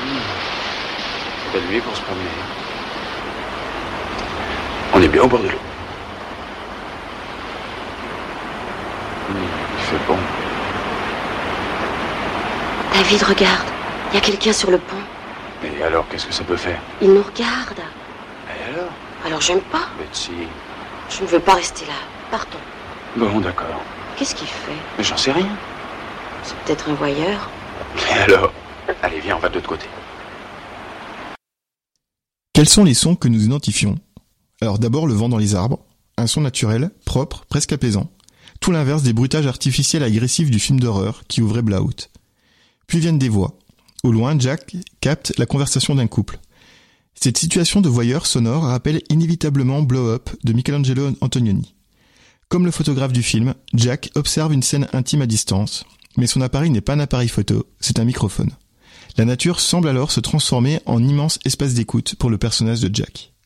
Belle nuit pour se promener. On est bien au bord de l'eau. Il fait bon. David, regarde. Il y a quelqu'un sur le pont. Et alors, qu'est-ce que ça peut faire? Il nous regarde. Et alors? Alors j'aime pas. Betsy. Je ne veux pas rester là. Partons. Bon, d'accord. Qu'est-ce qu'il fait? Mais j'en sais rien. C'est peut-être un voyeur. Et alors? Allez, viens, on va de l'autre côté. Quels sont les sons que nous identifions? Alors d'abord le vent dans les arbres, un son naturel, propre, presque apaisant. Tout l'inverse des bruitages artificiels agressifs du film d'horreur qui ouvrait Blowout. Puis viennent des voix. Au loin, Jack capte la conversation d'un couple. Cette situation de voyeur sonore rappelle inévitablement Blow Up de Michelangelo Antonioni. Comme le photographe du film, Jack observe une scène intime à distance, mais son appareil n'est pas un appareil photo, c'est un microphone. La nature semble alors se transformer en immense espace d'écoute pour le personnage de Jack.